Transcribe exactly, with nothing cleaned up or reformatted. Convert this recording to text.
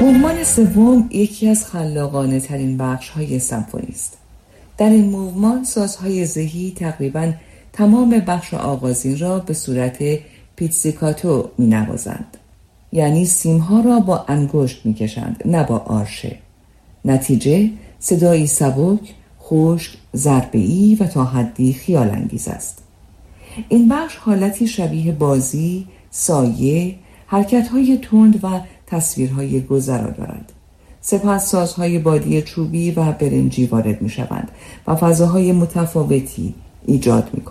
موومان سوم یکی از خلاقانه ترین بخش های سمفونی است. در این موومان سازهای ذهی تقریباً تمام بخش آغازین را به صورت پیتزیکاتو می نوازند. یعنی سیمها را با انگشت می کشند، نه با آرشه. نتیجه صدایی سبک، خشک، ضربه‌ای و تا حدی خیال انگیز است. این بخش حالتی شبیه بازی، سایه، حرکت‌های تند و تصویرهای گذرا دارد. سپس سازهای بادی چوبی و برنجی وارد می‌شوند و فضاهای متفاوتی ایجاد می‌کنند.